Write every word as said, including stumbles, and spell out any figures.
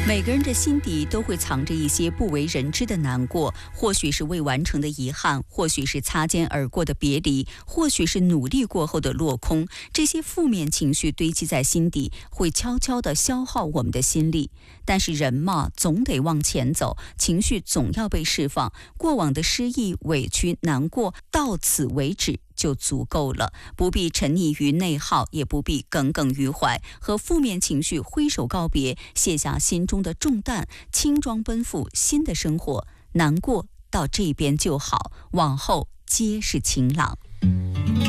每个人的心底都会藏着一些不为人知的难过，或许是未完成的遗憾，或许是擦肩而过的别离，或许是努力过后的落空。这些负面情绪堆积在心底，会悄悄地消耗我们的心力。但是人嘛，总得往前走，情绪总要被释放。过往的失意、委屈、难过，到此为止就足够了，不必沉溺于内耗，也不必耿耿于怀，和负面情绪挥手告别，卸下心中的重担，轻装奔赴新的生活。难过到这边就好，往后皆是晴朗。